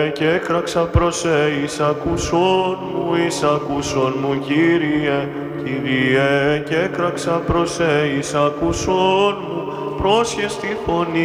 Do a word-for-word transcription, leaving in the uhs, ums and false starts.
και έκραξα προς εις ακούσον μου, εις ακούσον μου, Κύριε, Κύριε, και έκραξα προς εις ακούσον μου, πρόσχες τη φωνή